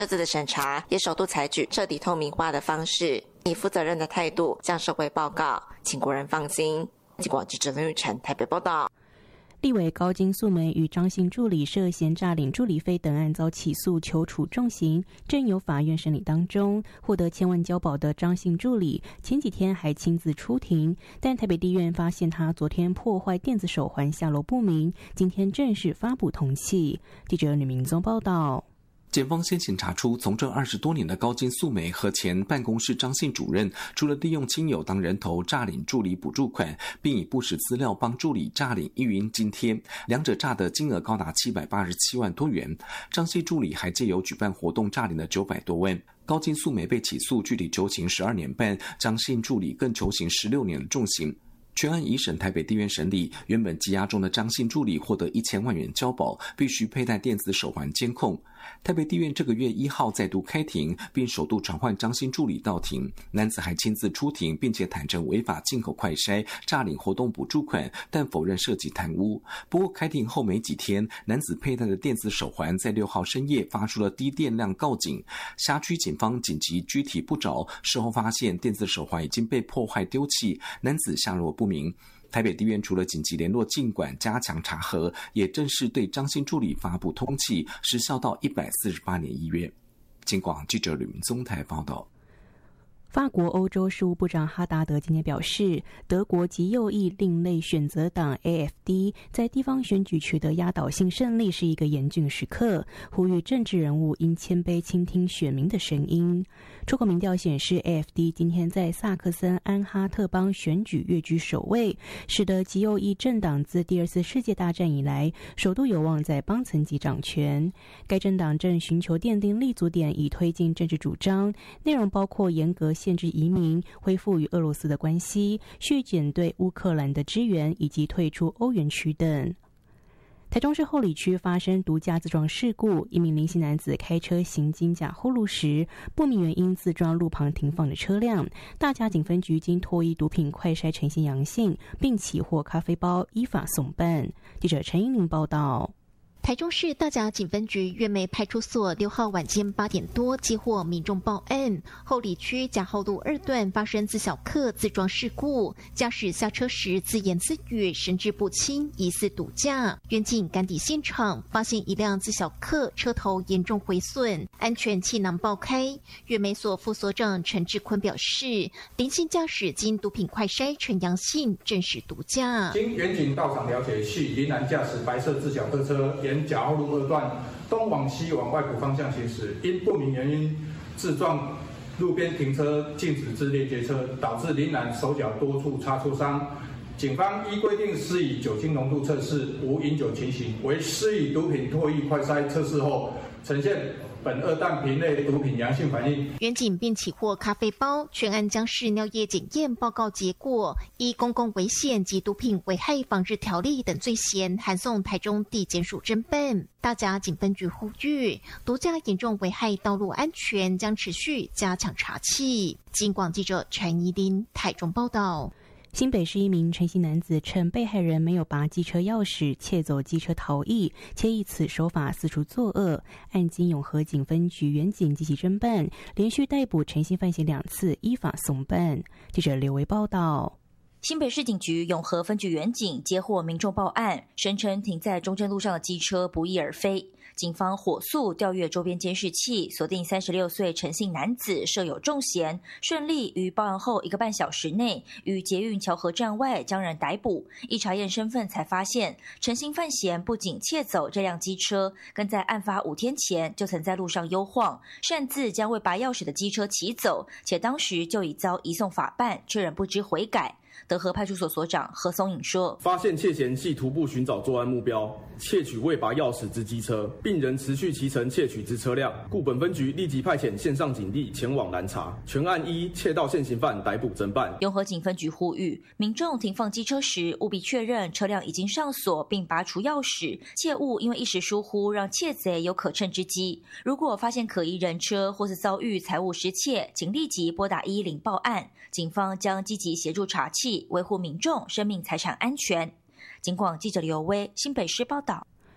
这次的审查也首度采取彻底透明化的方式，以负责任的态度向社会报告，请国人放心。警广记者林玉成台北报道。 立委高金素梅与张姓助理涉嫌诈领助理费等案遭起诉，求处重刑，正由法院审理当中。获得千万交保的张姓助理前几天还亲自出庭，但台北地院发现他昨天破坏电子手环下落不明，今天正式发布通缉。记者吕明宗报道。 检方先前查出，从政20多年的高金素梅和前办公室张姓主任，除了利用亲友当人头诈领助理补助款，并以不实资料帮助理诈领育婴津贴，两者诈的金额高达787万多元。张姓助理还借由举办活动诈领了900多万。高金素梅被起诉，具体求刑12年半，张姓助理更求刑16年的重刑。全案一审台北地院审理，原本羁押中的张姓助理获得1000万元交保，必须佩戴电子手环监控。台北地院这个月1号再度开庭，并首度传唤张姓助理到庭。男子还亲自出庭，并且坦承违法进口快筛、诈领活动补助款，但否认涉及贪污。不过开庭后没几天，男子佩戴的电子手环在6号深夜发出了低电量告警，辖区警方紧急拘提不着，事后发现电子手环已经被破坏丢弃，男子下落不明。台北地院除了紧急联络禁管加强查核，也正式对张姓助理发布通缉，时效到148年1月。警广记者吕明宗台报道。 法国欧洲事务部长哈达德今天表示，德国极右翼另类选择党 AfD 在地方选举取得压倒性胜利是一个严峻时刻，呼吁政治人物应谦卑倾听选民的声音。出口民调显示 AfD 今天在萨克森安哈特邦选举跃居首位，使得极右翼政党自第2次世界大战以来首度有望在邦层级掌权。该政党正寻求奠定立足点，以推进政治主张，内容包括严格限制移民、恢复与俄罗斯的关系、削减对乌克兰的支援以及退出欧元区等。台中市后里区发生毒驾自撞事故，一名林姓男子开车行经甲后路时，不明原因自撞路旁停放的车辆。大甲警分局经脱衣毒品快筛呈现阳性，并起获咖啡包，依法送办。记者陈英玲报道。 台中市大甲警分局月眉派出所6号晚间8点多接获民众报案，后里区甲后路2段发生自小客自撞事故，驾驶下车时自言自语，神志不清，疑似毒驾。员警赶抵现场，发现一辆自小客车头严重毁损，安全气囊爆开。月眉所副所长陈志坤表示，林姓驾驶经毒品快筛呈阳性，证实毒驾。 经员警到场了解，系林男驾驶白色自小客车沿甲后路2段东往西往外埔方向行驶，因不明原因自撞路边停车禁止之连接车，导致林男手脚多处擦挫伤。警方依规定施以酒精浓度测试，无饮酒情形，为施以毒品唾液快筛测试后，呈现苯二氮平类毒品阳性反应。 员警并起获咖啡包，全案将视尿液检验报告结果，依公共危险及毒品危害防治条例等罪嫌，函送台中地检署侦办。大甲警分局呼吁，毒驾严重危害道路安全，将持续加强查缉。警广记者陈怡琳台中报道。 新北市一名陈姓男子趁被害人没有拔机车钥匙，窃走机车逃逸，且以此手法四处作恶。案经永和警分局员警积极侦办，连续逮捕陈姓犯嫌2次，依法送办。记者刘维报道。 新北市警局永和分局员警接获民众报案，声称停在中正路上的机车不翼而飞。警方火速调阅周边监视器，锁定36岁陈姓男子设有重嫌，顺利于报案后1个半小时内于捷运桥河站外将人逮捕。一查验身份，才发现陈姓犯嫌不仅窃走这辆机车，更在案发5天前就曾在路上悠晃，擅自将未拔钥匙的机车骑走，且当时就已遭移送法办，却仍不知悔改。德和派出所所长何松颖说， 发现窃嫌系徒步寻找作案目标，窃取未拔钥匙之机车，并仍持续骑乘窃取之车辆，故本分局立即派遣线上警力前往拦查，全案依窃盗现行犯逮捕侦办。 永和警分局呼吁民众停放机车时，务必确认车辆已经上锁并拔除钥匙，切勿因为一时疏忽让窃贼有可乘之机。如果发现可疑人车或是遭遇财物失窃，请立即拨打110报案，警方将积极协助查缉，维护民众生命财产安全。警广记者刘威新北市报道。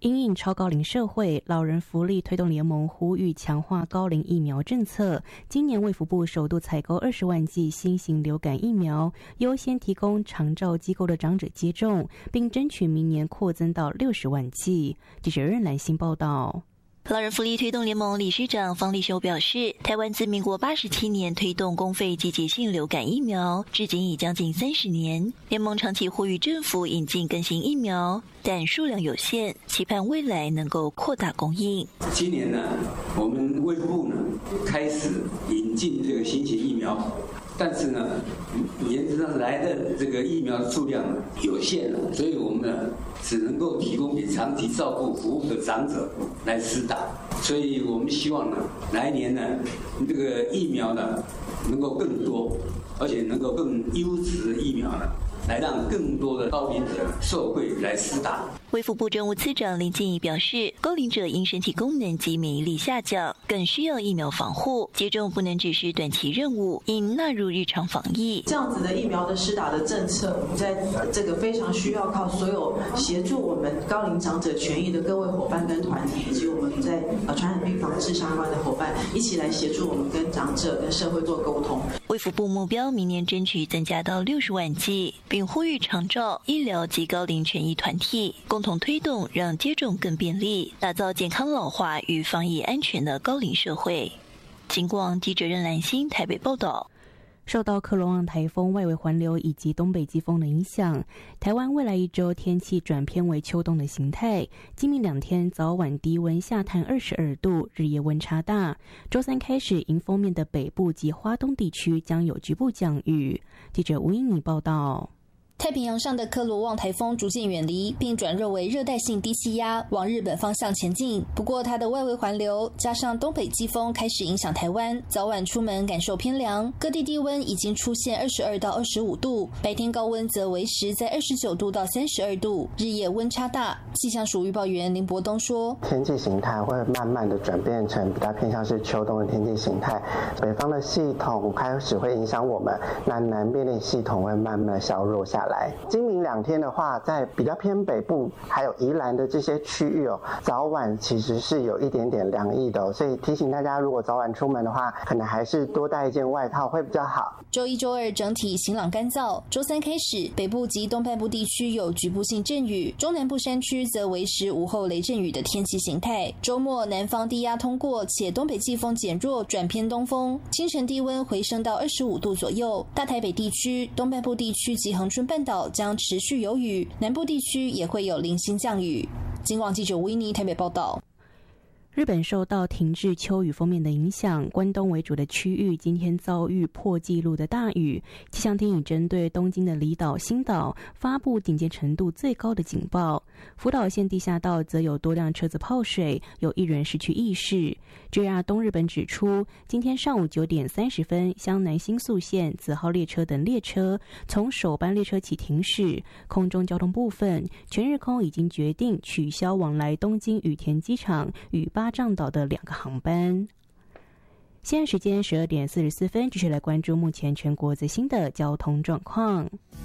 因应超高龄社会，老人福利推动联盟呼吁强化高龄疫苗政策。今年卫福部首度采购20万剂新型流感疫苗，优先提供长照机构的长者接种，并争取明年扩增到60万剂。记者任兰欣报道。 老人福利推动联盟理事长方立修表示，台湾自民国87年推动公费季节性流感疫苗，至今已将近30年。联盟长期呼吁政府引进更新疫苗，但数量有限，期盼未来能够扩大供应。 今年呢，我们卫福部呢开始引进这个新型疫苗，但是呢，原则上来的这个疫苗的数量有限了，所以我们呢只能够提供给长期照顾服务的长者来施打。所以我们希望呢，来年呢，这个疫苗呢能够更多，而且能够更优质的疫苗呢，来让更多的高龄者受惠来施打。 卫福部政务次长林静怡表示，高龄者因身体功能及免疫力下降，更需要疫苗防护，接种不能只是短期任务，应纳入日常防疫。 这样子的疫苗的施打的政策，我们在这个非常需要靠所有协助我们高龄长者权益的各位伙伴跟团体，以及我们在传染病防治相关的伙伴，一起来协助我们跟长者跟社会做沟通。 卫福部目标明年争取增加到60万剂，并呼吁长照、医疗及高龄权益团体共同推动，让接种更便利，打造健康老化与防疫安全的高龄社会。警广记者任兰欣台北报道。 受到克罗旺台风外围环流以及东北季风的影响，台湾未来一周天气转偏为秋冬的形态。今明2天早晚低温下探22度，日夜温差大。周三开始，迎风面的北部及花东地区将有局部降雨。记者吴英妮报道。 太平洋上的克罗旺台风逐渐远离，并转弱为热带性低气压，往日本方向前进。不过，它的外围环流加上东北季风开始影响台湾，早晚出门感受偏凉，各地低温已经出现22到25度，白天高温则维持在29度到32度，日夜温差大。气象署预报员林伯东说：“ 天气形态会慢慢的转变成比较偏向是秋冬的天气形态，北方的系统开始会影响我们，那南边的系统会慢慢的削弱下来。今明2天的话，在比较偏北部还有宜兰的这些区域早晚其实是有一点点凉意的所以提醒大家，如果早晚出门的话，可能还是多带一件外套会比较好。” 周一、周二整体晴朗干燥，周三开始，北部及东半部地区有局部性阵雨，中南部山区则维持午后雷阵雨的天气形态。周末南方低压通过，且东北季风减弱转偏东风，清晨低温回升到25度左右。大台北地区、东半部地区及恒春半岛将持续有雨，南部地区也会有零星降雨。警广记者吴依妮台北报道。 日本受到停滞秋雨锋面的影响，关东为主的区域今天遭遇破纪录的大雨。气象厅已针对东京的离岛、新岛发布警戒程度最高的警报。福岛县地下道则有多辆车子泡水，有1人失去意识。JR 东日本指出，今天上午9点30分，湘南新宿线、子号列车等列车从首班列车起停驶。空中交通部分，全日空已经决定取消往来东京羽田机场与八丈岛的2个航班。现在时间12点44分，继续来关注目前全国最新的交通状况。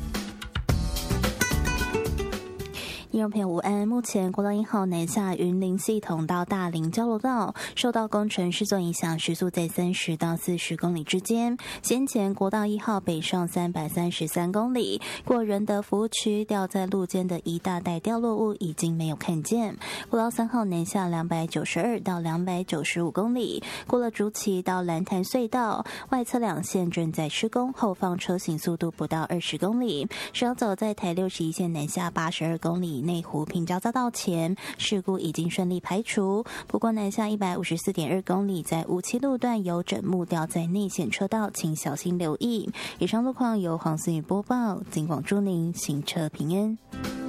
听众朋友午安，目前国道1号南下云林系统到大林交流道受到工程施作影响，时速在30到40公里之间。先前国道1号北上333公里，过仁德服务区掉在路肩的一大袋掉落物已经没有看见。国道3号南下292到295公里，过了竹崎到蓝潭隧道，外侧2线正在施工，后方车行速度不到20公里。稍早在台61线南下82公里内湖平交匝道前，事故已经顺利排除。不过南下154.2公里，在57路段有枕木掉在内线车道，请小心留意。以上路况由黄思雨播报，警广祝您行车平安。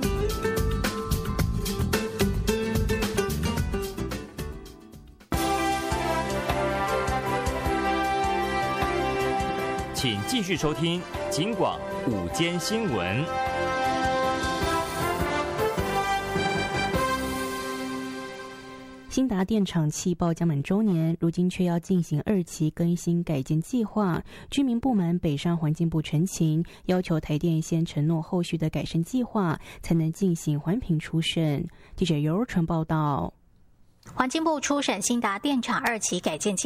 请继续收听警广午间新闻。 兴达电厂气爆将满周年，如今却要进行2期更新改建计划，居民不满北商环境部陈情，要求台电先承诺后续的改善计划，才能进行环评初审。记者尤若纯报道。 环境部初审兴达电厂2期改建计